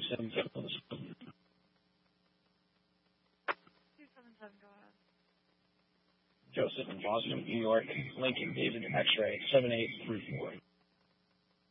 277, go ahead. Joseph in Boston, New York, Lincoln, David, X-ray, 7834.